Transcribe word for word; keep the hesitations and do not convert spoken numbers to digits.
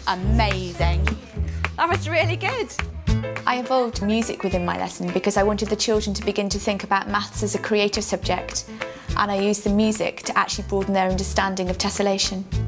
Amazing. That was really good. I involved music within my lesson because I wanted the children to begin to think about maths as a creative subject, and I used the music to actually broaden their understanding of tessellation.